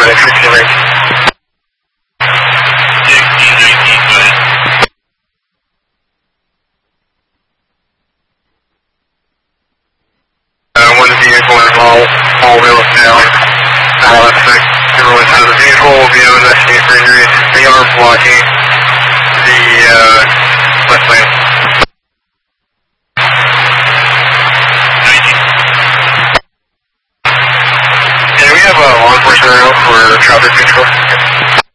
paramedic, 16 range. 1619, go ahead. One vehicle involved, all wheels down. Everyone out of the vehicle will be able to investigate for injuries. The arm blocking the left lane. 19. And we have a law enforcement route for traffic control.